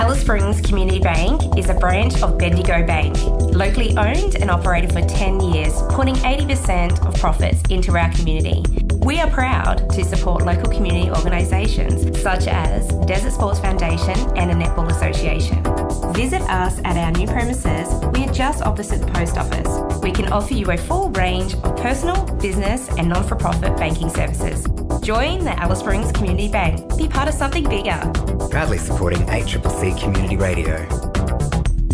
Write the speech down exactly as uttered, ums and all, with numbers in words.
Alice Springs Community Bank is a branch of Bendigo Bank, locally owned and operated for ten years, putting eighty percent of profits into our community. We are proud to support local community organisations such as Desert Sports Foundation and the Netball Association. Visit us at our new premises. We are just opposite the post office. We can offer you a full range of personal, business and non-for-profit banking services. Join the Alice Springs Community Bank. Be part of something bigger. Proudly supporting eight C C C Community Radio.